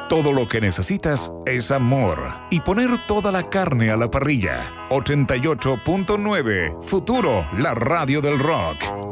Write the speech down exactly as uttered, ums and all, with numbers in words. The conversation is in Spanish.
Todo lo que necesitas es amor y poner toda la carne a la parrilla. ochenta y ocho punto nueve Futuro, la radio del rock.